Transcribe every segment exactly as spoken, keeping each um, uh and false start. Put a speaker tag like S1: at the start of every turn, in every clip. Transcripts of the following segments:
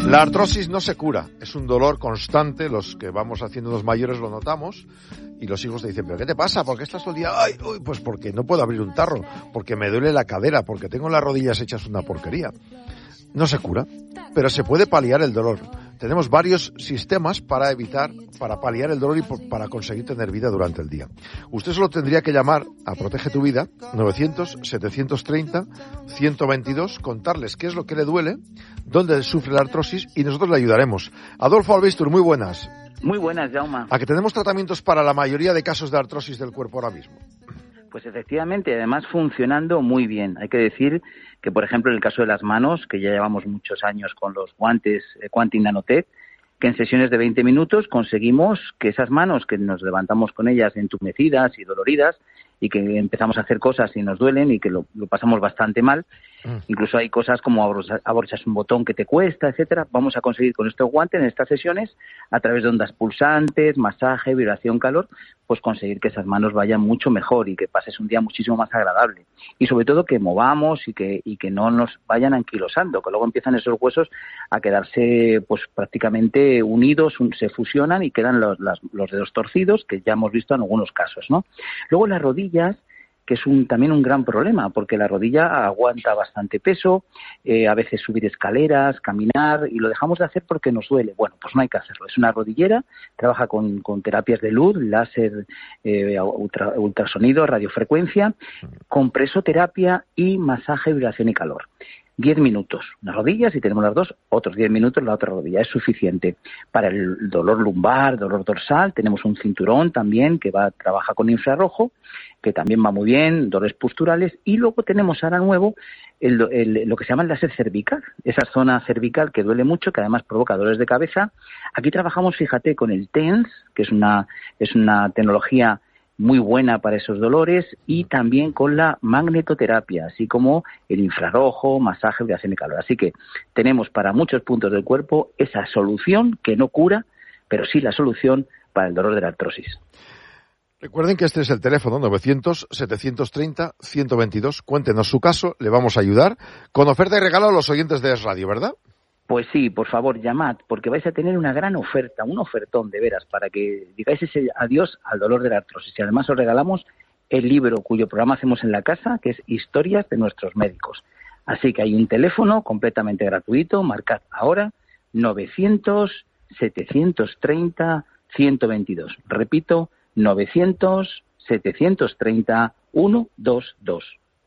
S1: La artrosis no se cura, es un dolor constante, los que vamos haciéndonos mayores lo notamos, y los hijos te dicen, ¿pero qué te pasa? ¿Por qué estás todo el día? Ay, uy, pues porque no puedo abrir un tarro, porque me duele la cadera, porque tengo las rodillas hechas una porquería. No se cura, pero se puede paliar el dolor. Tenemos varios sistemas para evitar, para paliar el dolor y por, para conseguir tener vida durante el día. Usted solo tendría que llamar a Protege tu Vida, novecientos, setecientos treinta, ciento veintidós, contarles qué es lo que le duele, dónde sufre la artrosis y nosotros le ayudaremos. Adolfo Albistur, muy buenas.
S2: Muy buenas, Jaume.
S1: ¿A que tenemos tratamientos para la mayoría de casos de artrosis del cuerpo ahora mismo?
S2: Pues efectivamente, además funcionando muy bien. Hay que decir que, por ejemplo, en el caso de las manos, que ya llevamos muchos años con los guantes eh, Quantum Nanotech, que en sesiones de veinte minutos conseguimos que esas manos que nos levantamos con ellas entumecidas y doloridas y que empezamos a hacer cosas y nos duelen y que lo, lo pasamos bastante mal, mm. incluso hay cosas como abrochas, abrochas un botón que te cuesta, etcétera, vamos a conseguir con estos guantes en estas sesiones, a través de ondas pulsantes, masaje, vibración, calor, pues conseguir que esas manos vayan mucho mejor y que pases un día muchísimo más agradable. Y sobre todo que movamos y que, y que no nos vayan anquilosando, que luego empiezan esos huesos a quedarse pues prácticamente unidos, un, se fusionan y quedan los, las, los dedos torcidos, que ya hemos visto en algunos casos, ¿no? Luego las rodillas, que es un, también un gran problema, porque la rodilla aguanta bastante peso, eh, a veces subir escaleras, caminar, y lo dejamos de hacer porque nos duele. Bueno, pues no hay que hacerlo. Es una rodillera, trabaja con, con terapias de luz, láser, eh, ultra, ultrasonido, radiofrecuencia, compresoterapia y masaje, vibración y calor. Diez minutos, una rodilla, si tenemos las dos, otros diez minutos la otra rodilla, es suficiente. Para el dolor lumbar, dolor dorsal, tenemos un cinturón también que va trabaja con infrarrojo, que también va muy bien, dolores posturales, y luego tenemos ahora nuevo el, el, lo que se llama el láser cervical, esa zona cervical que duele mucho, que además provoca dolores de cabeza. Aquí trabajamos, fíjate, con el TENS, que es una, es una tecnología muy buena para esos dolores, y también con la magnetoterapia, así como el infrarrojo, masaje, vibración y calor. Así que tenemos para muchos puntos del cuerpo esa solución que no cura, pero sí la solución para el dolor de la artrosis.
S1: Recuerden que este es el teléfono novecientos, setecientos treinta, ciento veintidós. Cuéntenos su caso, le vamos a ayudar con oferta y regalo a los oyentes de Es Radio, ¿verdad?
S2: Pues sí, por favor, llamad, porque vais a tener una gran oferta, un ofertón de veras, para que digáis ese adiós al dolor de la artrosis. Y además os regalamos el libro cuyo programa hacemos en la casa, que es Historias de nuestros médicos. Así que hay un teléfono completamente gratuito, marcad ahora, novecientos, setecientos treinta, ciento veintidós. Repito, novecientos, setecientos treinta, ciento veintidós.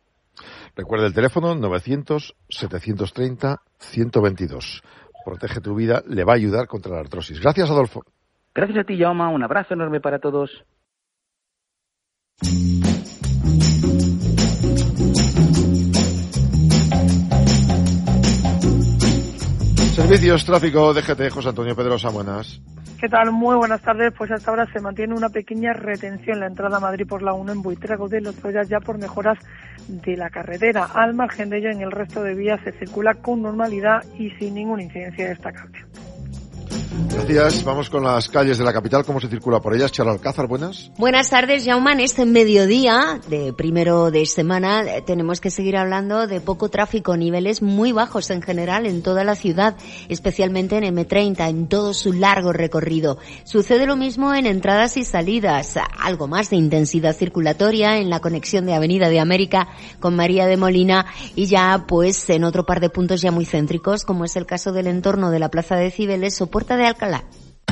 S1: Recuerda el teléfono novecientos, setecientos treinta, ciento veintidós. Protege tu Vida, le va a ayudar contra la artrosis. Gracias, Adolfo.
S2: Gracias a ti, Jaume. Un abrazo enorme para todos.
S1: Servicios Tráfico D G T, José Antonio Pedrosa, buenas.
S3: ¿Qué tal? Muy buenas tardes. Pues hasta ahora se mantiene una pequeña retención en la entrada a Madrid por la uno en Buitrago de los Zoyas, ya por mejoras de la carretera. Al margen de ello, en el resto de vías se circula con normalidad y sin ninguna incidencia destacable.
S1: Gracias. Vamos con las calles de la capital. ¿Cómo se circula por ellas? Charo Alcázar, buenas.
S4: Buenas tardes, Jaume. En este mediodía de primero de semana eh, tenemos que seguir hablando de poco tráfico, niveles muy bajos en general en toda la ciudad, especialmente en eme treinta, en todo su largo recorrido. Sucede lo mismo en entradas y salidas, algo más de intensidad circulatoria en la conexión de Avenida de América con María de Molina, y ya pues en otro par de puntos ya muy céntricos, como es el caso del entorno de la Plaza de Cibeles o Puerta de Alcalá.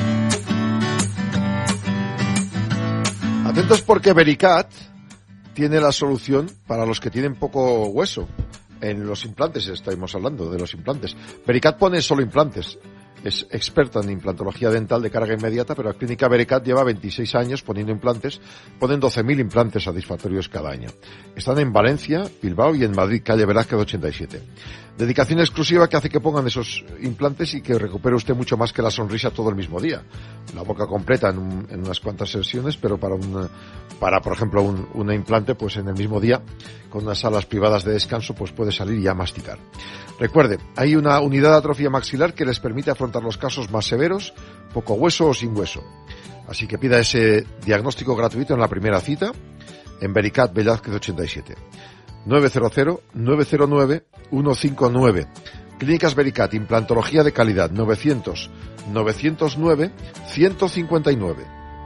S1: Atentos, porque Vericat tiene la solución para los que tienen poco hueso. En los implantes estamos hablando de los implantes. Vericat pone solo implantes. Es experta en implantología dental de carga inmediata, pero la clínica Vericat lleva veintiséis años poniendo implantes. Ponen doce mil implantes satisfactorios cada año. Están en Valencia, Bilbao y en Madrid, calle Velázquez ochenta y siete. Dedicación exclusiva que hace que pongan esos implantes y que recupere usted mucho más que la sonrisa todo el mismo día. La boca completa en, un, en unas cuantas sesiones, pero para, un, para por ejemplo, un, un implante, pues en el mismo día, con unas salas privadas de descanso, pues puede salir y ya masticar. Recuerde, hay una unidad de atrofia maxilar que les permite afrontar los casos más severos, poco hueso o sin hueso. Así que pida ese diagnóstico gratuito en la primera cita en Vericat Velázquez ochenta y siete. nueve cero cero, nueve cero nueve, uno cinco nueve. Clínicas Vericat, implantología de calidad, novecientos, novecientos nueve, ciento cincuenta y nueve.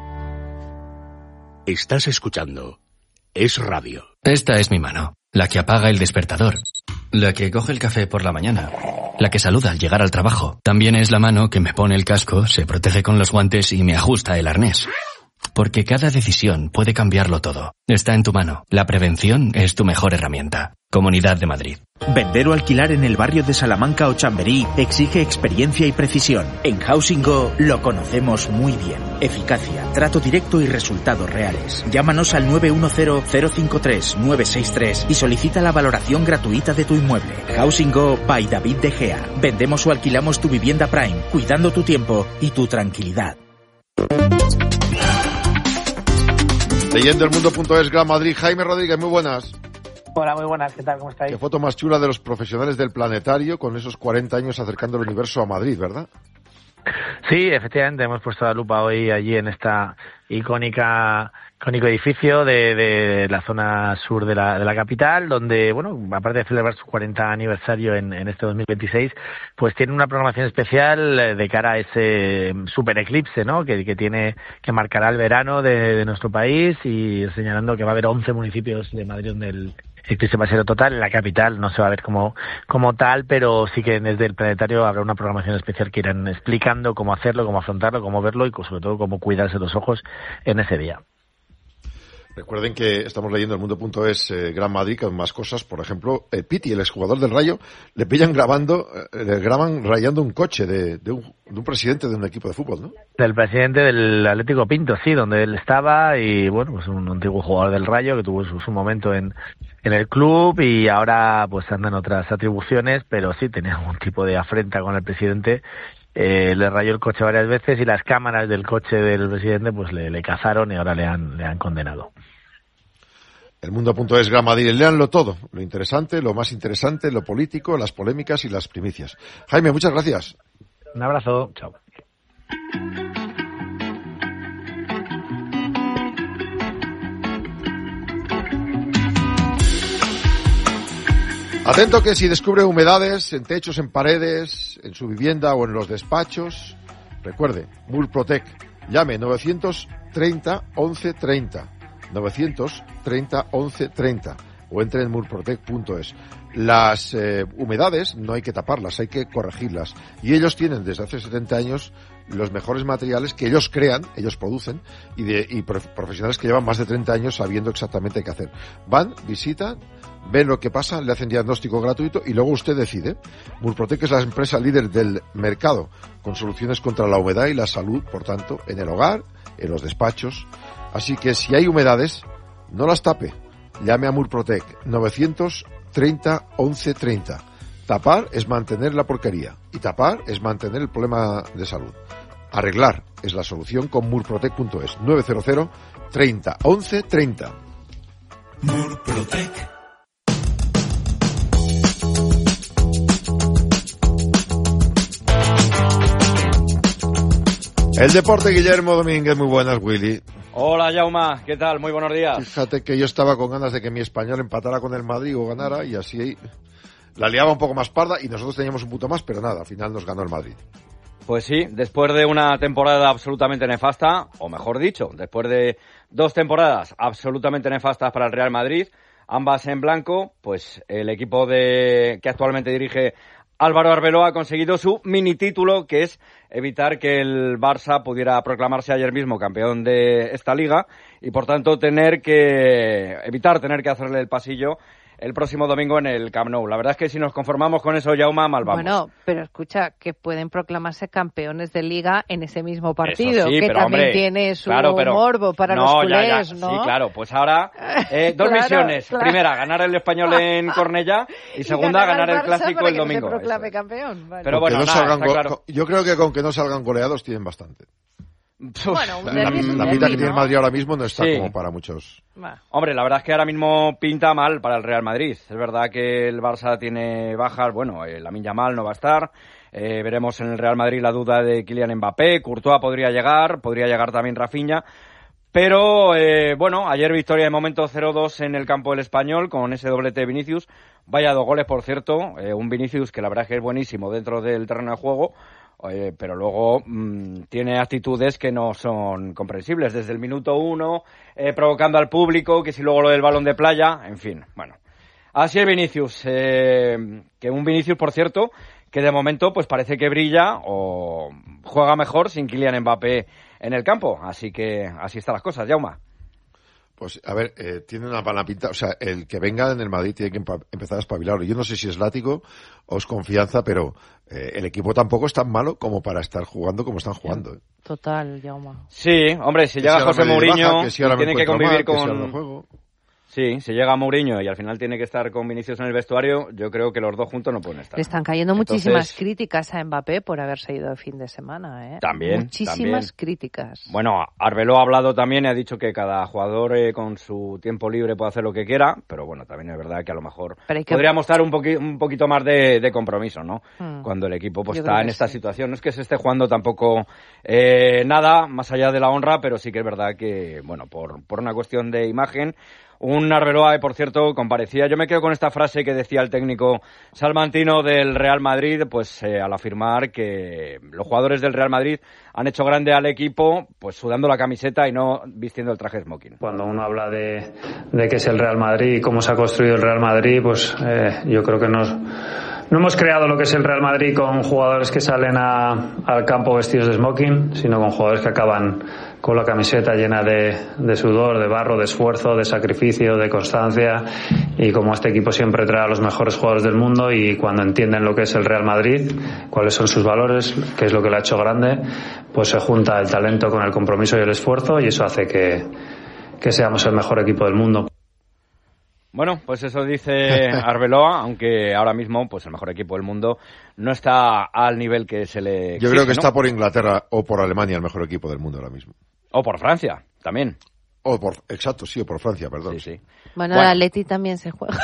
S5: Estás escuchando Es Radio.
S6: Esta es mi mano, la que apaga el despertador, la que coge el café por la mañana, la que saluda al llegar al trabajo. También es la mano que me pone el casco, se protege con los guantes y me ajusta el arnés. Porque cada decisión puede cambiarlo todo. Está en tu mano. La prevención es tu mejor herramienta. Comunidad de Madrid.
S7: Vender o alquilar en el barrio de Salamanca o Chamberí exige experiencia y precisión. En Housing Go lo conocemos muy bien. Eficacia, trato directo y resultados reales. Llámanos al nueve uno cero, cero cinco tres, nueve seis tres y solicita la valoración gratuita de tu inmueble. Housing Go by David De Gea. Vendemos o alquilamos tu vivienda Prime, cuidando tu tiempo y tu tranquilidad.
S1: Leyendo el mundo punto es, Gran Madrid. Jaime Rodríguez, muy buenas.
S8: Hola, muy buenas, ¿qué tal? ¿Cómo estáis?
S1: Qué foto más chula de los profesionales del planetario con esos cuarenta años acercando el universo a Madrid, ¿verdad?
S8: Sí, efectivamente, hemos puesto la lupa hoy allí en esta icónica icónico edificio de, de la zona sur de la, de la capital, donde, bueno, aparte de celebrar su cuarenta aniversario en, en este dos mil veintiséis, pues tiene una programación especial de cara a ese super eclipse, ¿no?, que, que tiene, que marcará el verano de, de nuestro país, y señalando que va a haber once municipios de Madrid donde el eclipse va a ser total. En la capital no se va a ver como, como tal, pero sí que desde el planetario habrá una programación especial que irán explicando cómo hacerlo, cómo afrontarlo, cómo verlo y sobre todo cómo cuidarse los ojos en ese día.
S1: Recuerden que estamos leyendo el mundo punto es, eh, Gran Madrid, con más cosas. Por ejemplo, eh, Piti, el exjugador del Rayo, le pillan grabando, eh, le graban rayando un coche de, de, un, de un presidente de un equipo de fútbol, ¿no?
S8: Del presidente del Atlético Pinto, sí, donde él estaba, y bueno, pues un antiguo jugador del Rayo que tuvo su, su momento en, en el club y ahora pues anda en otras atribuciones, pero sí tenía algún tipo de afrenta con el presidente. Eh, le rayó el coche varias veces y las cámaras del coche del presidente pues le, le cazaron y ahora le han, le han condenado.
S1: El mundo punto es, Gran Madrid, léanlo todo, lo interesante, lo más interesante, lo político, las polémicas y las primicias. Jaime, muchas gracias.
S8: Un abrazo, chao.
S1: Atento que si descubre humedades en techos, en paredes, en su vivienda o en los despachos, recuerde, Murprotec, llame novecientos treinta, once treinta, novecientos treinta, once treinta o entre en murprotec punto es. Las eh, humedades no hay que taparlas, hay que corregirlas, y ellos tienen desde hace setenta años los mejores materiales que ellos crean, ellos producen, y, de, y prof, profesionales que llevan más de treinta años sabiendo exactamente qué hacer. Van, visitan, ven lo que pasa, le hacen diagnóstico gratuito y luego usted decide. Murprotec es la empresa líder del mercado con soluciones contra la humedad y la salud, por tanto, en el hogar, en los despachos. Así que si hay humedades, no las tape. Llame a Murprotec, novecientos treinta, once treinta. Tapar es mantener la porquería y tapar es mantener el problema de salud. Arreglar es la solución con murprotec punto es. nueve cero cero, treinta, once treinta.
S5: Murprotec.
S1: El deporte, Guillermo Domínguez, muy buenas, Willy.
S9: Hola, Jauma, ¿qué tal? Muy buenos días.
S1: Fíjate que yo estaba con ganas de que mi español empatara con el Madrid o ganara, y así la liaba un poco más parda y nosotros teníamos un punto más, pero nada, al final nos ganó el Madrid.
S9: Pues sí, después de una temporada absolutamente nefasta, o mejor dicho, después de dos temporadas absolutamente nefastas para el Real Madrid, ambas en blanco, pues el equipo de que actualmente dirige Álvaro Arbeloa ha conseguido su mini título, que es evitar que el Barça pudiera proclamarse ayer mismo campeón de esta liga y por tanto tener que evitar tener que hacerle el pasillo el próximo domingo en el Camp Nou. La verdad es que si nos conformamos con eso, Jaume, mal vamos.
S10: Bueno, pero escucha, que pueden proclamarse campeones de Liga en ese mismo partido,
S9: sí,
S10: que
S9: pero,
S10: también
S9: hombre,
S10: tiene su
S9: claro, pero,
S10: morbo para
S9: no,
S10: los culés,
S9: ya, ya,
S10: ¿no?
S9: Sí, claro, pues ahora eh, dos
S10: claro,
S9: misiones.
S10: Claro.
S9: Primera, ganar el Español en Cornella y, y segunda, ganar, ganar el Clásico
S10: para
S9: el
S10: que
S9: domingo.
S10: No se proclame campeón. Vale.
S9: Pero bueno,
S1: no
S9: nada,
S1: salgan
S9: está claro.
S1: Yo creo que con que no salgan goleados tienen bastante.
S10: Bueno,
S1: la, la, la mitad que tiene el Madrid ahora mismo no está sí. como para muchos.
S9: Hombre, la verdad es que ahora mismo pinta mal para el Real Madrid. Es verdad que el Barça tiene bajas, bueno, eh, Lamine Yamal no va a estar. Eh, veremos en el Real Madrid la duda de Kylian Mbappé. Courtois podría llegar, podría llegar también Rafinha. Pero, eh, bueno, ayer victoria de momento cero dos en el campo del Español con ese doblete de Vinicius. Vaya dos goles, por cierto. Eh, un Vinicius que la verdad es que es buenísimo dentro del terreno de juego. Eh, pero luego mmm, tiene actitudes que no son comprensibles. Desde el minuto uno, eh, provocando al público, que si luego lo del balón de playa, en fin, bueno. Así es Vinicius. Eh, que un Vinicius, por cierto, que de momento pues parece que brilla o juega mejor sin Kylian Mbappé en el campo. Así que así están las cosas, Jauma.
S1: Pues, a ver, eh, tiene una mala pinta. O sea, el que venga en el Madrid tiene que empa- empezar a espabilar. Yo no sé si es látigo o es confianza, pero eh, el equipo tampoco es tan malo como para estar jugando como están jugando. ¿eh?
S10: Total, Jauma.
S9: Sí, hombre, si
S1: que
S9: llega
S1: si
S9: José Mourinho
S1: baja, que si
S9: y tiene que convivir
S1: mal,
S9: con...
S1: juego.
S9: Sí, si llega Mourinho y al final tiene que estar con Vinicius en el vestuario, yo creo que los dos juntos no pueden estar.
S10: Le están cayendo muchísimas
S9: Entonces,
S10: críticas a Mbappé por haberse ido el fin de semana, ¿eh?
S9: También,
S10: Muchísimas
S9: también.
S10: críticas.
S9: Bueno, Arbeloa ha hablado también y ha dicho que cada jugador eh, con su tiempo libre puede hacer lo que quiera, pero bueno, también es verdad que a lo mejor que... podría mostrar un, poqui- un poquito más de, de compromiso, ¿no? Hmm. Cuando el equipo pues está en esta sí. situación. No es que se esté jugando tampoco eh, nada más allá de la honra, pero sí que es verdad que, bueno, por, por una cuestión de imagen... Un Arbeloa, por cierto, comparecía. Yo me quedo con esta frase que decía el técnico salmantino del Real Madrid, pues eh, al afirmar que los jugadores del Real Madrid han hecho grande al equipo, pues sudando la camiseta y no vistiendo el traje smoking.
S11: Cuando uno habla de, de qué es el Real Madrid y cómo se ha construido el Real Madrid, pues eh, yo creo que nos... No hemos creado lo que es el Real Madrid con jugadores que salen a, al campo vestidos de smoking, sino con jugadores que acaban con la camiseta llena de, de sudor, de barro, de esfuerzo, de sacrificio, de constancia, y como este equipo siempre trae a los mejores jugadores del mundo, y cuando entienden lo que es el Real Madrid, cuáles son sus valores, qué es lo que lo ha hecho grande, pues se junta el talento con el compromiso y el esfuerzo, y eso hace que, que seamos el mejor equipo del mundo.
S9: Bueno, pues eso dice Arbeloa, aunque ahora mismo pues el mejor equipo del mundo no está al nivel que se le exige,
S1: Yo creo que
S9: ¿no?
S1: está por Inglaterra o por Alemania el mejor equipo del mundo ahora mismo.
S9: O por Francia, también.
S1: O por, exacto, sí, o por Francia, perdón.
S9: Sí, sí.
S10: Bueno,
S9: Bueno.
S10: el Atleti también se juega.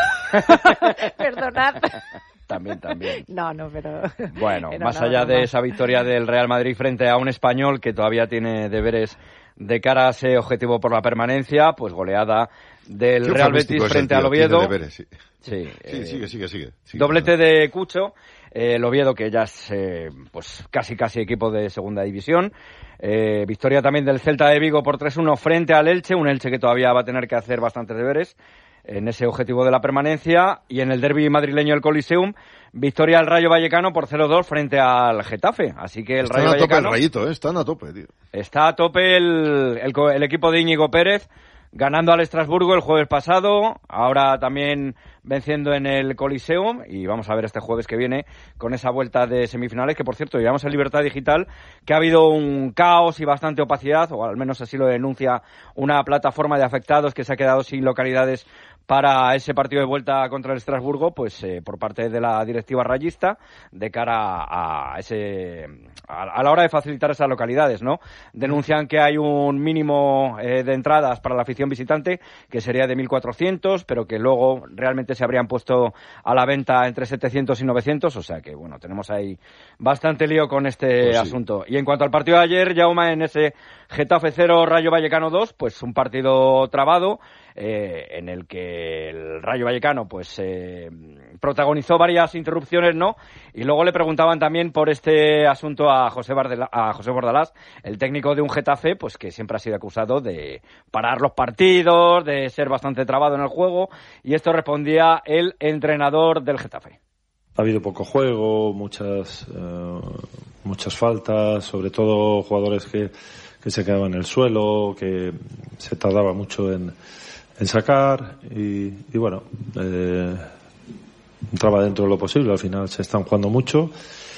S10: Perdonad.
S9: También, también.
S10: No, no, pero...
S9: Bueno,
S10: Era
S9: más
S10: una
S9: allá
S10: broma.
S9: de esa victoria del Real Madrid frente a un español que todavía tiene deberes de cara a ese objetivo por la permanencia, pues goleada del
S1: Qué
S9: Real
S1: eufemístico
S9: Betis
S1: es el
S9: frente
S1: tío,
S9: al Oviedo.
S1: tiene deberes, sí.
S9: Sí,
S1: Sí,
S9: eh,
S1: sigue, sigue, sigue. sigue
S9: doblete de Cucho, eh, el Oviedo que ya es eh, pues casi casi equipo de segunda división. Eh, victoria también del Celta de Vigo por tres uno frente al Elche, un Elche que todavía va a tener que hacer bastantes deberes en ese objetivo de la permanencia. Y en el derbi madrileño el Coliseum, victoria al Rayo Vallecano por cero dos frente al Getafe. Así que el
S1: Están
S9: Rayo
S1: a tope el
S9: Vallecano
S1: Rayito, ¿eh? Están a tope, tío.
S9: está a tope el, el, co- el equipo de Íñigo Pérez, ganando al Estrasburgo el jueves pasado, ahora también venciendo en el Coliseum, y vamos a ver este jueves que viene con esa vuelta de semifinales, que por cierto llevamos en Libertad Digital que ha habido un caos y bastante opacidad, o al menos así lo denuncia una plataforma de afectados que se ha quedado sin localidades para ese partido de vuelta contra el Estrasburgo, pues eh, por parte de la directiva rayista, de cara a ese a, a la hora de facilitar esas localidades, ¿no? Denuncian que hay un mínimo eh, de entradas para la afición visitante, que sería de mil cuatrocientos, pero que luego realmente se habrían puesto a la venta entre setecientos y novecientos, o sea que, bueno, tenemos ahí bastante lío con este
S1: Pues sí.
S9: asunto. Y en cuanto al partido de ayer, Jaume, en ese Getafe cero, Rayo Vallecano dos, pues un partido trabado, eh, en el que el Rayo Vallecano pues eh, protagonizó varias interrupciones, ¿no? Y luego le preguntaban también por este asunto a José, Bardela, a José Bordalás, el técnico de un Getafe, pues que siempre ha sido acusado de parar los partidos, de ser bastante trabado en el juego, y esto respondía el entrenador del Getafe.
S12: Ha habido poco juego, muchas eh, muchas faltas, sobre todo jugadores que, que se quedaban en el suelo, que se tardaba mucho en, en sacar y, y bueno, eh, entraba dentro de lo posible. Al final se están jugando mucho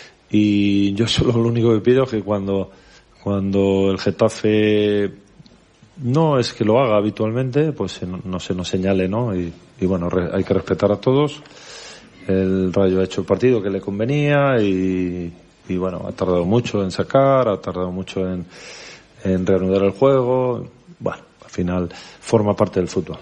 S12: y yo solo lo único que pido es que cuando, cuando el Getafe no es que lo haga habitualmente, pues no, no se nos señale, ¿no? Y, y bueno, re, hay que respetar a todos. El Rayo ha hecho el partido que le convenía y, y bueno, ha tardado mucho en sacar, ha tardado mucho en, en reanudar el juego. Bueno, al final forma parte del fútbol.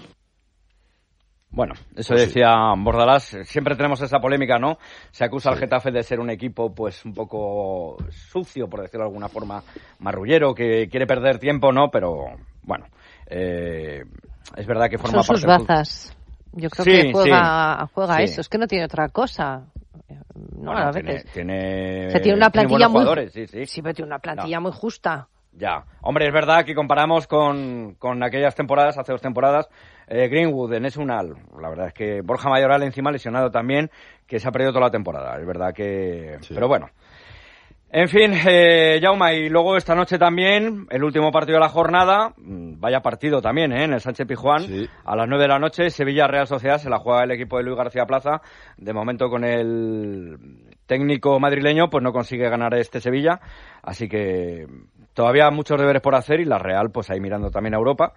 S9: Bueno, eso
S1: Pues
S9: decía Bordalás. Siempre tenemos esa polémica, ¿no? Se acusa al Getafe de ser un equipo, pues, un poco sucio, por decirlo de alguna forma, marrullero, que quiere perder tiempo, ¿no? Pero, bueno, eh, es verdad que forma
S10: Son
S9: parte...
S10: Son sus bazas. Yo creo
S9: sí,
S10: que juega,
S9: sí,
S10: juega
S9: sí.
S10: eso, es que no tiene otra cosa. No,
S9: bueno,
S10: a
S9: tiene,
S10: veces.
S9: Tiene,
S10: Se tiene una plantilla
S9: tiene
S10: muy...
S9: sí, sí.
S10: sí, pero tiene una plantilla
S9: no.
S10: muy justa.
S9: Ya, hombre, es verdad que comparamos con, con aquellas temporadas, hace dos temporadas, eh, Greenwood, Enes Unal, la verdad es que Borja Mayoral encima lesionado también, que se ha perdido toda la temporada, es verdad que... Sí. Pero bueno. En fin, eh, Jaume, y luego esta noche también, el último partido de la jornada, vaya partido también, ¿eh? En el Sánchez Pizjuán, sí. A las nueve de la noche, Sevilla Real Sociedad, se la juega el equipo de Luis García Plaza, de momento con el técnico madrileño, pues no consigue ganar este Sevilla, así que todavía muchos deberes por hacer y la Real, pues ahí mirando también a Europa.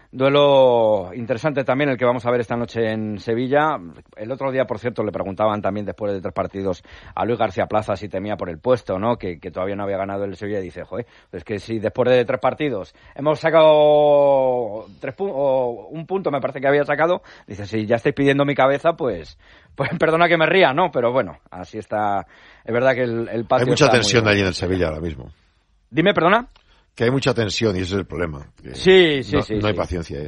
S9: Duelo interesante también el que vamos a ver esta noche en Sevilla. El otro día, por cierto, le preguntaban también después de tres partidos a Luis García Plaza si temía por el puesto, ¿no? Que, que todavía no había ganado el Sevilla y dice, joder, pues que si después de tres partidos hemos sacado tres pu- o un punto, me parece que había sacado, dice, si ya estáis pidiendo mi cabeza, pues, pues perdona que me ría, ¿no? Pero bueno, así está. Es verdad que el, el patio
S1: Hay mucha
S9: está
S1: tensión
S9: muy...
S1: allí en el Sevilla ahora mismo.
S9: Dime, perdona.
S1: Que hay mucha tensión y ese es el problema.
S9: Sí, sí,
S1: no,
S9: sí.
S1: No hay
S9: sí.
S1: paciencia ya.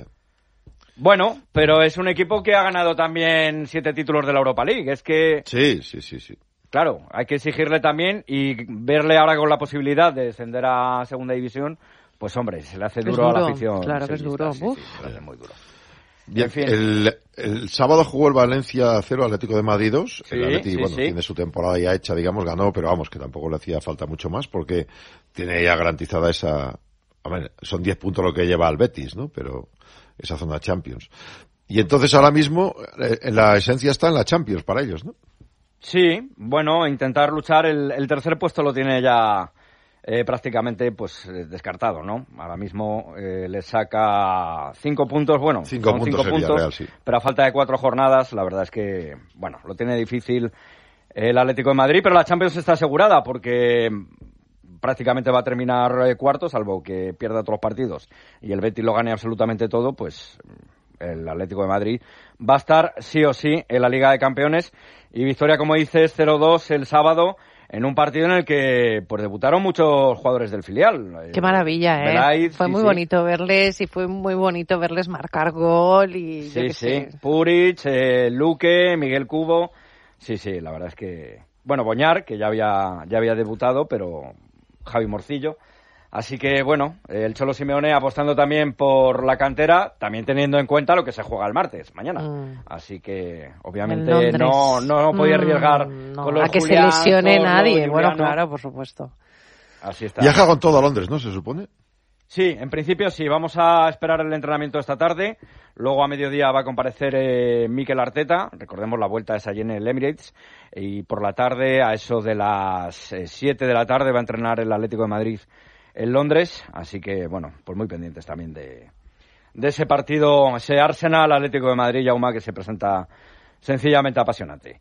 S9: Bueno, pero es un equipo que ha ganado también siete títulos de la Europa League. Es que...
S1: Sí, sí, sí, sí.
S9: Claro, hay que exigirle también y verle ahora con la posibilidad de descender a Segunda División, pues hombre, se le hace duro,
S10: duro
S9: a la afición.
S10: Claro que es duro.
S9: Sí, sí, se le hace muy duro.
S1: Bien,
S9: en fin.
S1: el, el sábado jugó el Valencia cero, Atlético de Madrid dos.
S9: Sí,
S1: el Atleti,
S9: sí,
S1: bueno,
S9: sí.
S1: tiene su temporada ya hecha, digamos, ganó, pero vamos, que tampoco le hacía falta mucho más porque tiene ya garantizada esa... A ver, son diez puntos lo que lleva al Betis, ¿no? Pero esa zona Champions. Y entonces ahora mismo eh, la esencia está en la Champions para ellos, ¿no?
S9: Sí, bueno, intentar luchar. El, el tercer puesto lo tiene ya eh, prácticamente pues eh, descartado, ¿no? Ahora mismo eh, le saca cinco puntos, bueno,
S1: cinco
S9: son
S1: puntos,
S9: cinco puntos,
S1: Real, sí.
S9: Pero a falta de cuatro jornadas, la verdad es que, bueno, lo tiene difícil el Atlético de Madrid, pero la Champions está asegurada porque prácticamente va a terminar eh, cuarto, salvo que pierda otros partidos y el Betis lo gane absolutamente todo, pues el Atlético de Madrid va a estar sí o sí en la Liga de Campeones. Y victoria, como dices, cero dos el sábado en un partido en el que pues debutaron muchos jugadores del filial.
S10: Qué maravilla, ¿eh?
S9: Belaiz,
S10: fue
S9: sí,
S10: muy
S9: sí.
S10: bonito verles y fue muy bonito verles marcar gol y
S9: Sí,
S10: yo qué
S9: sí.
S10: sé.
S9: Puric, eh, Luque, Miguel Cubo. Sí, sí, la verdad es que... Bueno, Boñar, que ya había, ya había debutado, pero Javi Morcillo. Así que, bueno, el Cholo Simeone apostando también por la cantera, también teniendo en cuenta lo que se juega el martes, mañana. Mm. Así que, obviamente, no, no, no podía arriesgar
S10: mm, no,
S9: con los
S10: a que
S9: Julián,
S10: se lesione
S9: Zorro,
S10: nadie.
S9: Juliano.
S10: Bueno, claro, por supuesto.
S9: Así está.
S1: Viaja con todo a Londres, ¿no? Se supone.
S9: Sí, en principio sí. Vamos a esperar el entrenamiento esta tarde. Luego a mediodía va a comparecer eh, Mikel Arteta. Recordemos, la vuelta es allí en el Emirates. Y por la tarde, a eso de las eh, siete de la tarde, va a entrenar el Atlético de Madrid en Londres, así que, bueno, pues muy pendientes también de, de ese partido, ese Arsenal Atlético de Madrid, Jaume, que se presenta sencillamente apasionante.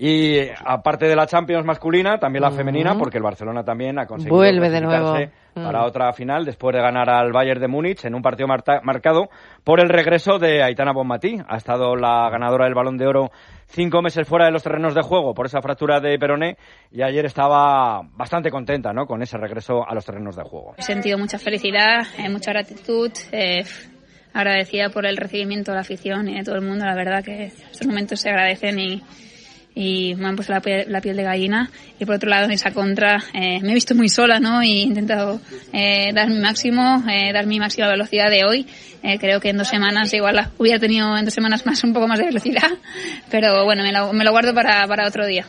S9: Y aparte de la Champions masculina, también la uh-huh. femenina, porque el Barcelona también ha conseguido
S10: Vuelve de nuevo.
S9: para uh-huh. otra final, después de ganar al Bayern de Múnich en un partido marta- marcado por el regreso de Aitana Bonmatí. Ha estado la ganadora del Balón de Oro cinco meses fuera de los terrenos de juego por esa fractura de peroné y ayer estaba bastante contenta, ¿no?, con ese regreso a los terrenos de juego.
S13: He sentido mucha felicidad, eh, mucha gratitud, eh, agradecida por el recibimiento de la afición y de todo el mundo. La verdad que estos momentos se agradecen y y me han puesto la piel, la piel de gallina. Y por otro lado, en esa contra eh, me he visto muy sola, ¿no? Y he intentado eh, dar mi máximo, eh, dar mi máxima velocidad de hoy. Eh, creo que en dos semanas igual la, hubiera tenido en dos semanas más un poco más de velocidad, pero bueno, me lo, me lo guardo para, para otro día.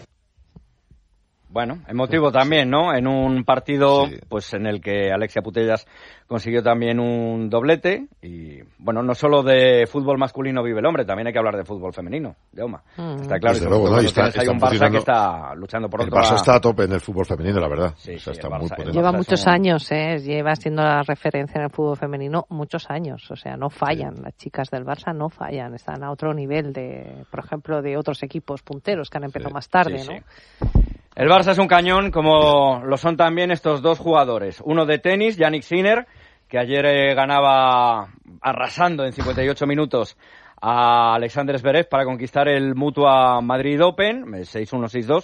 S9: Bueno, emotivo también, ¿no? En un partido sí. pues en el que Alexia Putellas consiguió también un doblete y, bueno, no solo de fútbol masculino vive el hombre, también hay que hablar de fútbol femenino, Jaume. Mm. Está claro.
S1: Desde luego, ¿no? Y está,
S9: hay un Barça que está luchando por
S1: el
S9: otro.
S1: El Barça está a tope en el fútbol femenino, la verdad.
S9: Sí,
S1: o sea,
S9: sí,
S1: está
S9: Barça,
S1: muy potente.
S10: Lleva muchos un... años, ¿eh? Lleva siendo la referencia en el fútbol femenino muchos años. O sea, no fallan. Sí. Las chicas del Barça no fallan. Están a otro nivel de, por ejemplo, de otros equipos punteros que han empezado sí, más tarde, sí, ¿no?
S9: Sí. El Barça es un cañón, como lo son también estos dos jugadores. Uno de tenis, Yannick Sinner, que ayer eh, ganaba arrasando en cincuenta y ocho minutos a Alexander Zverev para conquistar el Mutua Madrid Open, seis uno seis dos.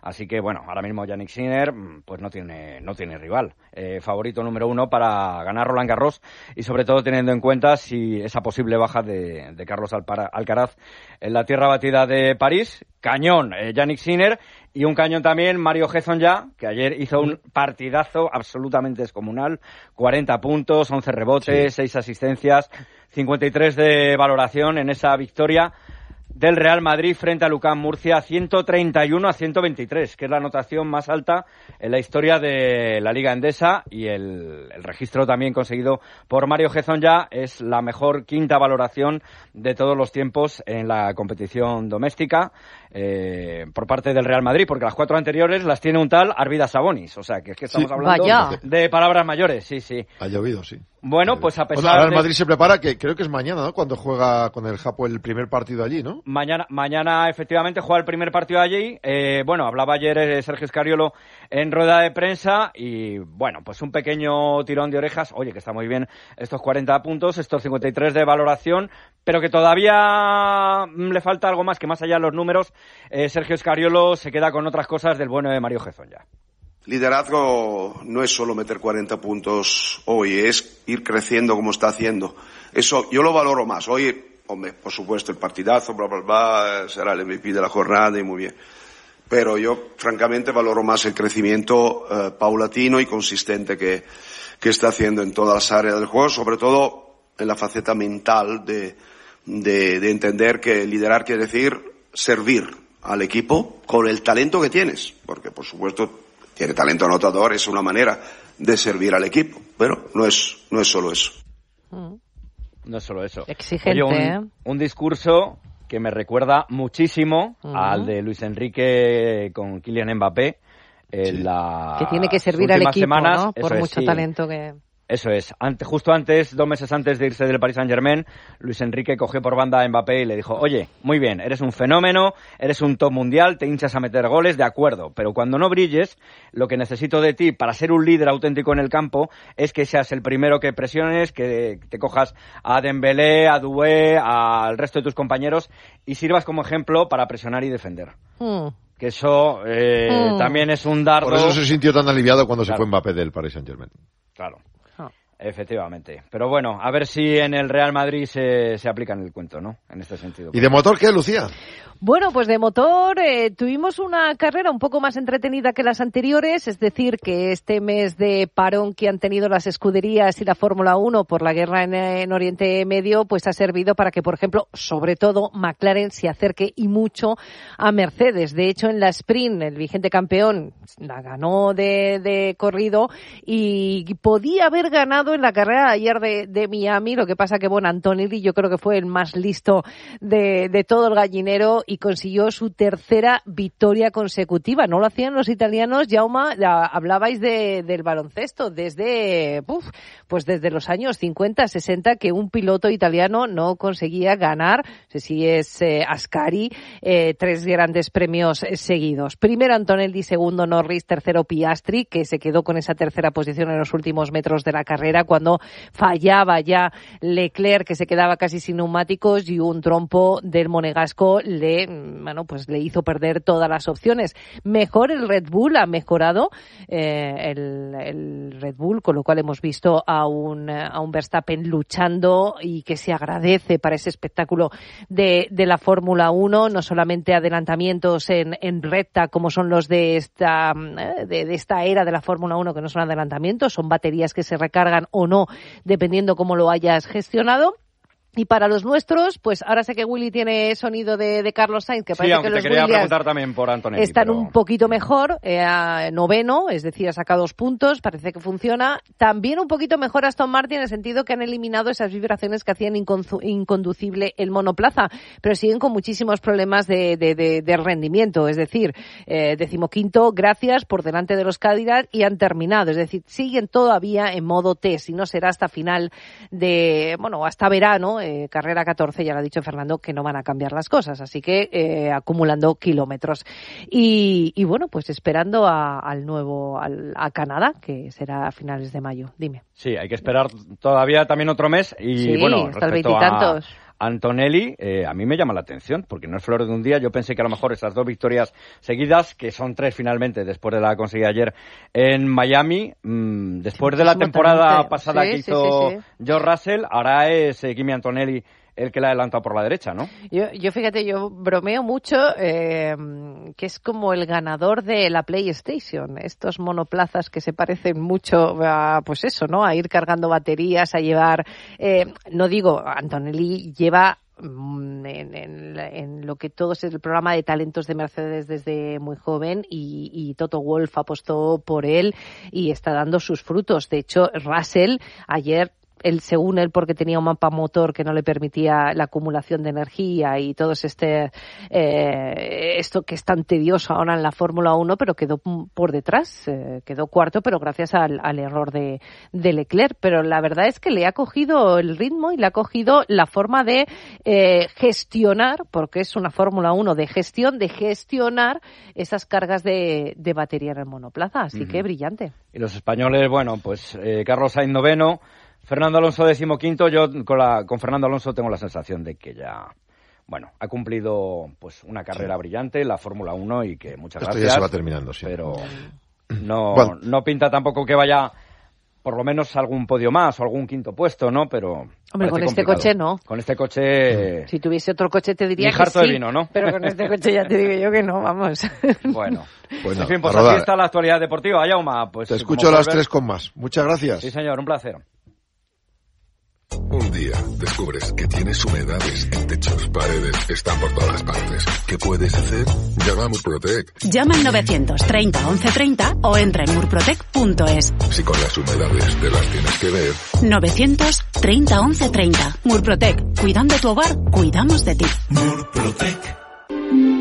S9: Así que, bueno, ahora mismo Jannik Sinner pues no tiene no tiene rival. Eh, favorito número uno para ganar Roland Garros y sobre todo teniendo en cuenta si esa posible baja de, de Carlos Alcaraz en la tierra batida de París. Cañón, eh, Jannik Sinner, y un cañón también Mario Hezonja, que ayer hizo un partidazo absolutamente descomunal, cuarenta puntos, once rebotes, sí. seis asistencias, cincuenta y tres de valoración en esa victoria del Real Madrid frente a Lucán Murcia, ciento treinta y uno a ciento veintitrés, que es la anotación más alta en la historia de la Liga Endesa, y el, el registro también conseguido por Mario Hezonja es la mejor quinta valoración de todos los tiempos en la competición doméstica eh, por parte del Real Madrid, porque las cuatro anteriores las tiene un tal Arvidas Sabonis, o sea que es que estamos sí, hablando vaya. de palabras mayores, sí, sí.
S1: Ha llovido, sí.
S9: Bueno, pues a pesar
S1: o sea, ahora el
S9: de...
S1: Madrid se prepara, que creo que es mañana, ¿no? Cuando juega con el Japo el primer partido allí, ¿no?
S9: Mañana, mañana efectivamente juega el primer partido allí. Eh, bueno, hablaba ayer eh, Sergio Scariolo en rueda de prensa y, bueno, pues un pequeño tirón de orejas. Oye, que está muy bien estos cuarenta puntos, estos cincuenta y tres de valoración, pero que todavía le falta algo más, que más allá de los números, eh, Sergio Scariolo se queda con otras cosas del bueno de Mario Hezonja.
S14: Liderazgo no es solo meter cuarenta puntos hoy, es ir creciendo como está haciendo. Eso yo lo valoro más. Hoy, hombre, por supuesto, el partidazo, bla, bla, bla, será el M V P de la jornada y muy bien. Pero yo, francamente, valoro más el crecimiento eh, paulatino y consistente que, que está haciendo en todas las áreas del juego, sobre todo en la faceta mental de, de, de entender que liderar quiere decir servir al equipo con el talento que tienes, porque, por supuesto, tiene talento anotador, es una manera de servir al equipo, pero no es, no es solo eso.
S9: No es solo eso.
S10: Exigente,
S9: Oye, un, un discurso que me recuerda muchísimo uh-huh. al de Luis Enrique con Kylian Mbappé en
S10: sí.
S9: la
S10: que tiene que servir al equipo,
S9: semanas,
S10: ¿no? Por mucho es, sí. talento que...
S9: Eso es. Ante, justo antes, dos meses antes de irse del Paris Saint-Germain, Luis Enrique cogió por banda a Mbappé y le dijo: oye, muy bien, eres un fenómeno, eres un top mundial, te hinchas a meter goles, de acuerdo, pero cuando no brilles, lo que necesito de ti para ser un líder auténtico en el campo es que seas el primero que presiones, que te cojas a Dembélé, a Doué, al resto de tus compañeros y sirvas como ejemplo para presionar y defender. Mm. Que eso eh, mm. también es un dardo.
S1: Por eso se sintió tan aliviado cuando claro. se fue Mbappé del Paris Saint-Germain.
S9: Claro. Efectivamente. Pero bueno, a ver si en el Real Madrid se, se aplica en el cuento, ¿no? En este sentido.
S1: ¿Y de motor qué, Lucía?
S10: Bueno, pues de motor eh, tuvimos una carrera un poco más entretenida que las anteriores, es decir, que este mes de parón que han tenido las escuderías y la Fórmula uno por la guerra en, en Oriente Medio, pues ha servido para que, por ejemplo, sobre todo McLaren se acerque y mucho a Mercedes. De hecho, en la sprint, el vigente campeón la ganó de, de corrido y podía haber ganado en la carrera ayer de, de Miami. Lo que pasa que, bueno, Antonelli yo creo que fue el más listo de, de todo el gallinero y consiguió su tercera victoria consecutiva. No lo hacían los italianos. Jaume, ya hablabais de, del baloncesto desde, uf, pues desde los años cincuenta, sesenta, que un piloto italiano no conseguía ganar, no sé si es eh, Ascari, eh, tres grandes premios eh, seguidos. Primero Antonelli, segundo Norris, tercero Piastri, que se quedó con esa tercera posición en los últimos metros de la carrera cuando fallaba ya Leclerc, que se quedaba casi sin neumáticos, y un trompo del monegasco le bueno, pues le hizo perder todas las opciones. Mejor el Red Bull, ha mejorado eh, el, el Red Bull, con lo cual hemos visto a un, a un Verstappen luchando y que se agradece para ese espectáculo de, de la Fórmula uno, no solamente adelantamientos en, en recta como son los de esta, de, de esta era de la Fórmula uno, que no son adelantamientos, son baterías que se recargan o no, dependiendo cómo lo hayas gestionado. Y para los nuestros, pues ahora sé que Willy tiene sonido de, de Carlos Sainz, que parece
S9: sí,
S10: que los
S9: te quería
S10: Williams
S9: preguntar también por Antonelli,
S10: están
S9: pero...
S10: un poquito mejor, eh, noveno, es decir, ha sacado dos puntos, parece que funciona. También un poquito mejor Aston Martin, en el sentido que han eliminado esas vibraciones que hacían incondu- inconducible el monoplaza, pero siguen con muchísimos problemas de, de, de, de rendimiento, es decir, eh, decimoquinto, gracias, por delante de los Cadillac, y han terminado, es decir, siguen todavía en modo test, y no será hasta final de, bueno, hasta verano, eh, carrera catorce, ya lo ha dicho Fernando, que no van a cambiar las cosas, así que eh, acumulando kilómetros. Y, y bueno, pues esperando a, al nuevo, al, a Canadá, que será a finales de mayo. Dime.
S9: Sí, hay que esperar todavía también otro mes y
S10: sí,
S9: bueno,
S10: hasta el
S9: respecto a, Antonelli, eh, a mí me llama la atención, porque no es flor de un día. Yo pensé que a lo mejor esas dos victorias seguidas, que son tres finalmente, después de la conseguida ayer en Miami, mmm, después de la temporada
S10: talento.
S9: pasada
S10: sí,
S9: que
S10: sí,
S9: hizo
S10: sí, sí.
S9: George Russell, ahora es eh, Kimi Antonelli el que la ha adelantado por la derecha, ¿no?
S10: Yo, yo fíjate, yo bromeo mucho eh, que es como el ganador de la PlayStation, estos monoplazas que se parecen mucho a, pues eso, ¿no? A ir cargando baterías, a llevar, eh, no digo, Antonelli lleva en, en, en lo que todo es el programa de talentos de Mercedes desde muy joven y, y Toto Wolff apostó por él y está dando sus frutos. De hecho, Russell ayer, él, según él, porque tenía un mapa motor que no le permitía la acumulación de energía y todo este eh, esto que es tan tedioso ahora en la Fórmula uno, pero quedó por detrás, eh, quedó cuarto, pero gracias al, al error de, de Leclerc. Pero la verdad es que le ha cogido el ritmo y le ha cogido la forma de eh, gestionar, porque es una Fórmula uno de gestión, de gestionar esas cargas de, de batería en el monoplaza. Así uh-huh. que brillante.
S9: Y los españoles, bueno, pues eh, Carlos Sainz noveno, Fernando Alonso decimoquinto. Yo con, la, con Fernando Alonso tengo la sensación de que ya, bueno, ha cumplido pues una carrera sí. brillante en la Fórmula uno y que muchas
S1: Esto
S9: gracias.
S1: Ya se va terminando, sí.
S9: Pero no,
S1: bueno.
S9: no pinta tampoco que vaya por lo menos algún podio más o algún quinto puesto, ¿no? Pero
S10: hombre, con este
S9: complicado.
S10: coche no.
S9: Con este coche...
S10: Si tuviese otro coche te diría
S9: ni
S10: que
S9: harto
S10: sí,
S9: de vino, ¿no?
S10: pero con este coche ya te digo yo que no, vamos.
S9: Bueno.
S1: Bueno,
S9: en fin, pues
S1: Arrodar.
S9: así está la actualidad deportiva. Yauma, pues...
S1: Te escucho a las tres con más. Muchas gracias.
S9: Sí, señor, un placer.
S15: Un día descubres que tienes humedades en techos, paredes, están por todas partes. ¿Qué puedes hacer? Llama a Murprotec.
S16: Llama al novecientos treinta once treinta o entra en murprotec punto es.
S15: Si con las humedades te las tienes que ver.
S16: novecientos treinta once treinta. Murprotec. Cuidando tu hogar, cuidamos de ti.
S17: Murprotec.